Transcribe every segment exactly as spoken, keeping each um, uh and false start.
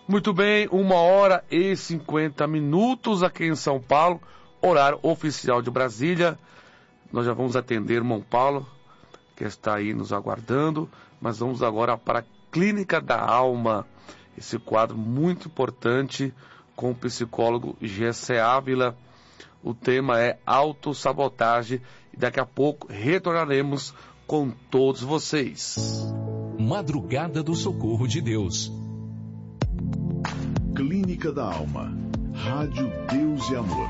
Muito bem, uma hora e cinquenta minutos aqui em São Paulo, horário oficial de Brasília. Nós já vamos atender o irmão Paulo, que está aí nos aguardando, mas vamos agora para a Clínica da Alma, esse quadro muito importante com o psicólogo Gessé Ávila. O tema é autossabotagem e daqui a pouco retornaremos com todos vocês. Madrugada do Socorro de Deus. Clínica da Alma. Rádio Deus e Amor.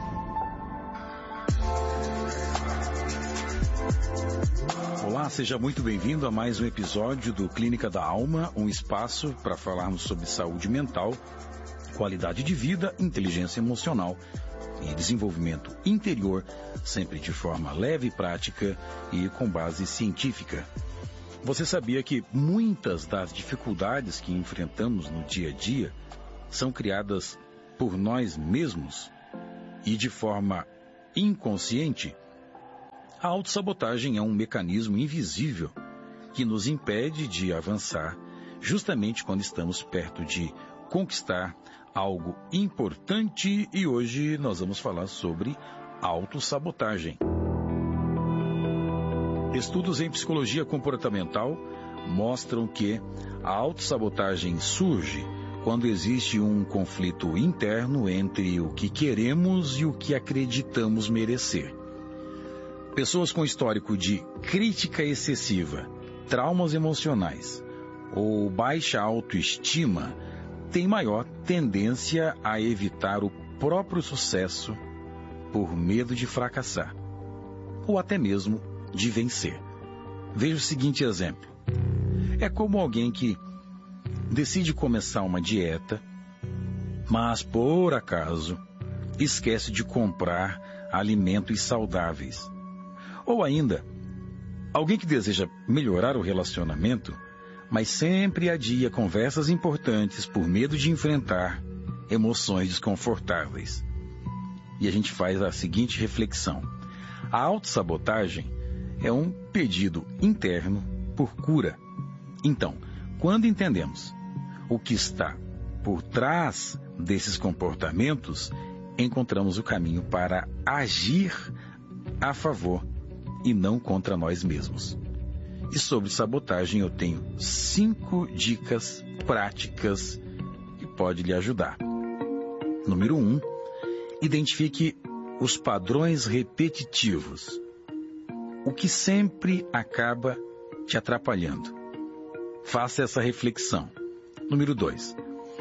Olá, seja muito bem-vindo a mais um episódio do Clínica da Alma, um espaço para falarmos sobre saúde mental, qualidade de vida, inteligência emocional e desenvolvimento interior, sempre de forma leve e prática e com base científica. Você sabia que muitas das dificuldades que enfrentamos no dia a dia são criadas por nós mesmos e de forma inconsciente? A autossabotagem é um mecanismo invisível que nos impede de avançar justamente quando estamos perto de conquistar algo importante, e hoje nós vamos falar sobre autossabotagem. Estudos em psicologia comportamental mostram que a autossabotagem surge quando existe um conflito interno entre o que queremos e o que acreditamos merecer. Pessoas com histórico de crítica excessiva, traumas emocionais ou baixa autoestima têm maior tendência a evitar o próprio sucesso por medo de fracassar, ou até mesmo de vencer. Veja o seguinte exemplo. É como alguém que decide começar uma dieta, mas por acaso esquece de comprar alimentos saudáveis. Ou ainda, alguém que deseja melhorar o relacionamento, mas sempre adia conversas importantes por medo de enfrentar emoções desconfortáveis. E a gente faz a seguinte reflexão. A autossabotagem é um pedido interno por cura. Então, quando entendemos o que está por trás desses comportamentos, encontramos o caminho para agir a favor e não contra nós mesmos. E sobre sabotagem eu tenho cinco dicas práticas que podem lhe ajudar. Número um, identifique os padrões repetitivos. O que sempre acaba te atrapalhando. Faça essa reflexão. Número dois,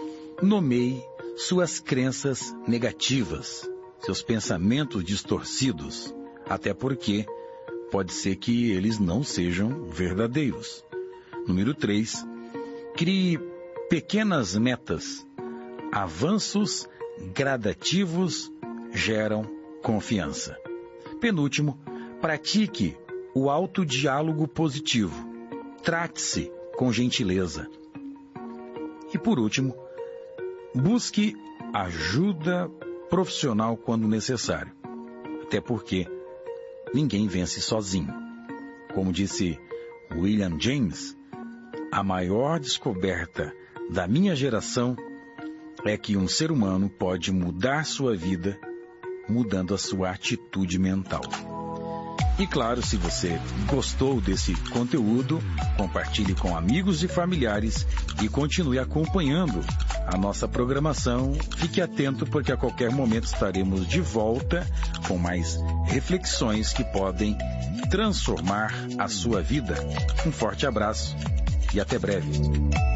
nomeie suas crenças negativas, seus pensamentos distorcidos, até porque pode ser que eles não sejam verdadeiros. Número três, crie pequenas metas. Avanços gradativos geram confiança. Penúltimo, pratique o autodiálogo positivo. Trate-se com gentileza. E por último, busque ajuda profissional quando necessário. Até porque ninguém vence sozinho. Como disse William James, a maior descoberta da minha geração é que um ser humano pode mudar sua vida mudando a sua atitude mental. E claro, se você gostou desse conteúdo, compartilhe com amigos e familiares e continue acompanhando a nossa programação. Fique atento, porque a qualquer momento estaremos de volta com mais reflexões que podem transformar a sua vida. Um forte abraço e até breve.